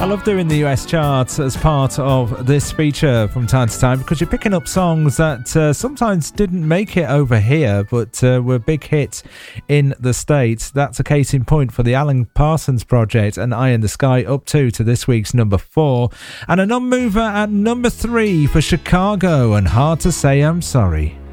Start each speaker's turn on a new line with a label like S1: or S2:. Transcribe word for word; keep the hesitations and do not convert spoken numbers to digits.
S1: I love doing the U S charts as part of this feature from time to time because you're picking up songs that uh, sometimes didn't make it over here but uh, were big hits in the States. That's a case in point for the Alan Parsons Project and Eye in the Sky, up two to this week's number four. And a non-mover at number three for Chicago and Hard to Say I'm Sorry.